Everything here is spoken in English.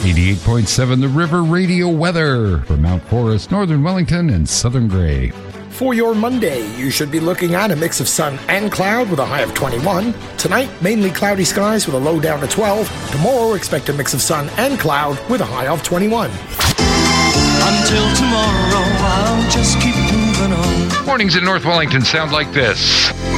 88.7 The River Radio weather for Mount Forest, Northern Wellington, and Southern Gray. For your Monday, you should be looking at a mix of sun and cloud with a high of 21. Tonight, mainly cloudy skies with a low down to 12. Tomorrow, expect a mix of sun and cloud with a high of 21. Until tomorrow, I'll just keep moving on. Mornings in North Wellington sound like this.